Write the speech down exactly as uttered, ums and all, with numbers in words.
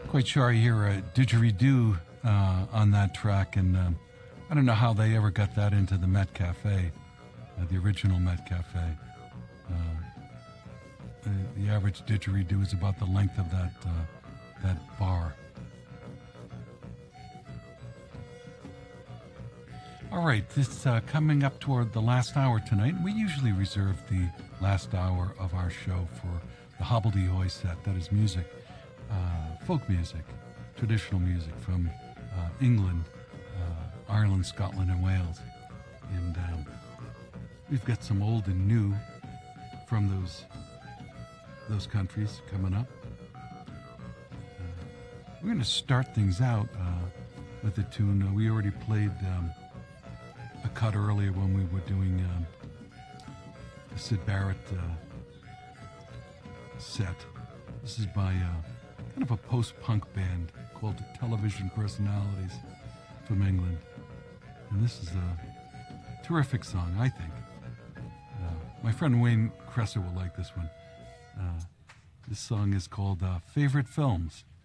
Quite sure I hear a didgeridoo uh, on that track, and um, I don't know how they ever got that into the Met Cafe, uh, the original Met Cafe. Uh, the, the average didgeridoo is about the length of that uh, that bar. All right, this uh, coming up toward the last hour tonight. We usually reserve the last hour of our show for the hobbledehoy set. That is music, uh, folk music, traditional music from uh, England, uh, Ireland, Scotland, and Wales. And um, we've got some old and new from those those countries coming up. Uh, we're going to start things out uh, with a tune. Uh, we already played um, a cut earlier when we were doing um, the Syd Barrett uh, set. This is by uh, kind of a post-punk band called Television Personalities from England. And this is a terrific song, I think. Uh, my friend Wayne Cresser will like this one. Uh, this song is called uh, Favorite Films.